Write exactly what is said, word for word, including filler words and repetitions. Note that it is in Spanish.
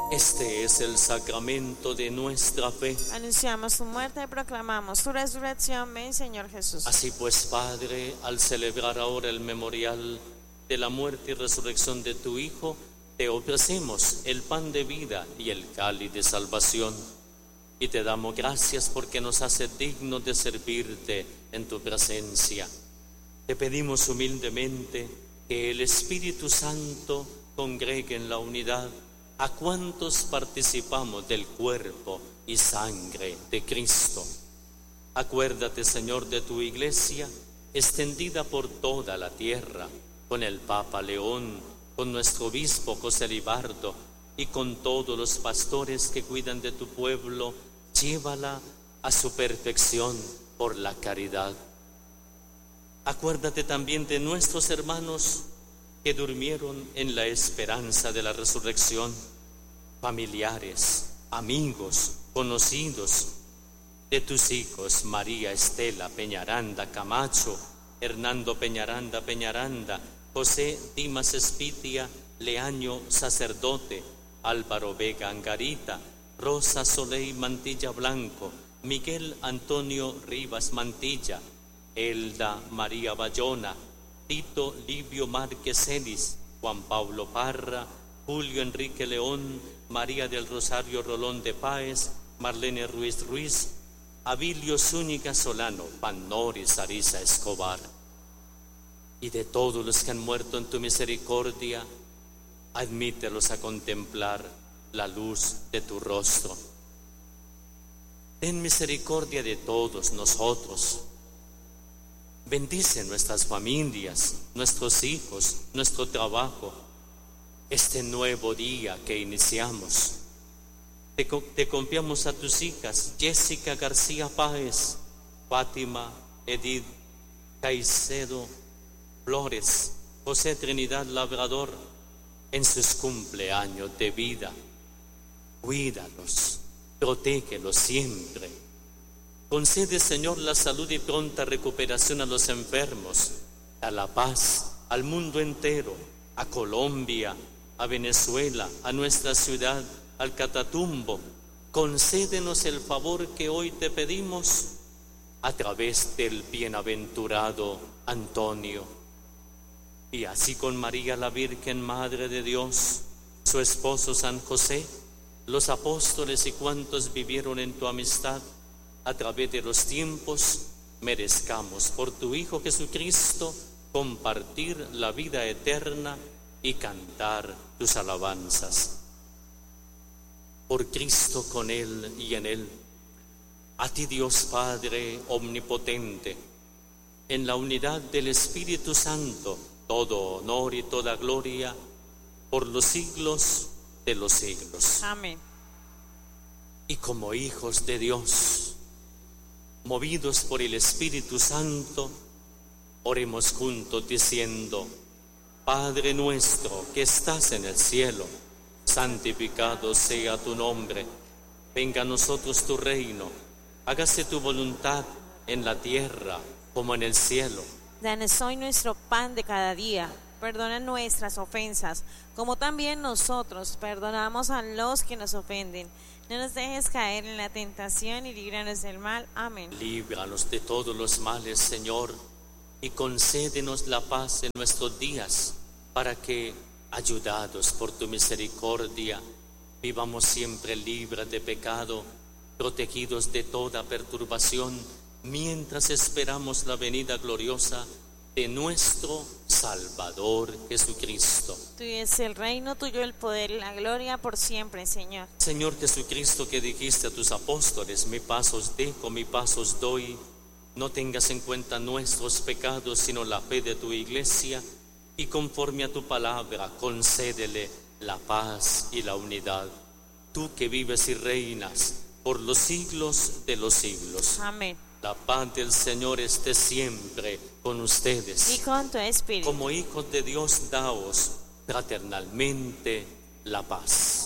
Este es el sacramento de nuestra fe. Anunciamos tu muerte y proclamamos tu resurrección. Ven, Señor Jesús. Así pues, Padre, al celebrar ahora el memorial de la muerte y resurrección de tu Hijo, te ofrecemos el pan de vida y el cáliz de salvación. Y te damos gracias porque nos hace dignos de servirte en tu presencia. Te pedimos humildemente que el Espíritu Santo congregue en la unidad a cuantos participamos del cuerpo y sangre de Cristo. Acuérdate, Señor, de tu iglesia extendida por toda la tierra, con el Papa León, con nuestro obispo José Libardo y con todos los pastores que cuidan de tu pueblo. Llévala a su perfección por la caridad. Acuérdate también de nuestros hermanos que durmieron en la esperanza de la resurrección, familiares, amigos, conocidos, de tus hijos María Estela Peñaranda Camacho, Hernando Peñaranda Peñaranda, José Dimas Espitia Leaño sacerdote, Álvaro Vega Angarita, Rosa Soleil Mantilla Blanco, Miguel Antonio Rivas Mantilla, Elda María Bayona, Tito Livio Márquez Ellis, Juan Pablo Parra, Julio Enrique León, María del Rosario Rolón de Páez, Marlene Ruiz Ruiz, Abilio Zúñiga Solano, Panoris Arisa Escobar. Y de todos los que han muerto en tu misericordia, admítelos a contemplar la luz de tu rostro. Ten misericordia de todos nosotros. Bendice nuestras familias, nuestros hijos, nuestro trabajo, este nuevo día que iniciamos. Te, te confiamos a tus hijas Jessica García Páez, Fátima Edith Caicedo Flores, José Trinidad Labrador, en sus cumpleaños de vida. Cuídalos, protégelos siempre. Concede, Señor, la salud y pronta recuperación a los enfermos, a la paz, al mundo entero, a Colombia, a Venezuela, a nuestra ciudad, al Catatumbo. Concédenos el favor que hoy te pedimos a través del bienaventurado Antonio. Y así con María la Virgen, Madre de Dios, su esposo San José, los apóstoles y cuantos vivieron en tu amistad, a través de los tiempos, merezcamos por tu Hijo Jesucristo compartir la vida eterna y cantar tus alabanzas. Por Cristo, con Él y en Él, a ti Dios Padre omnipotente, en la unidad del Espíritu Santo, todo honor y toda gloria por los siglos de los siglos. Amén. Y como hijos de Dios, movidos por el Espíritu Santo, oremos juntos diciendo: Padre nuestro que estás en el cielo, santificado sea tu nombre. Venga a nosotros tu reino. Hágase tu voluntad en la tierra como en el cielo. Danos hoy nuestro pan de cada día. Perdona nuestras ofensas, como también nosotros perdonamos a los que nos ofenden. No nos dejes caer en la tentación y líbranos del mal. Amén. Líbranos de todos los males, Señor, y concédenos la paz en nuestros días, para que, ayudados por tu misericordia, vivamos siempre libres de pecado, protegidos de toda perturbación, mientras esperamos la venida gloriosa de nuestro Salvador Jesucristo. Tuyo es el reino, tuyo el poder y la gloria por siempre, Señor. Señor Jesucristo, que dijiste a tus apóstoles: mi paz os dejo, mi paz os doy, no tengas en cuenta nuestros pecados, sino la fe de tu iglesia, y conforme a tu palabra, concédele la paz y la unidad. Tú que vives y reinas por los siglos de los siglos. Amén. La paz del Señor esté siempre con ustedes. Y con tu espíritu. Como hijos de Dios, daos fraternalmente la paz.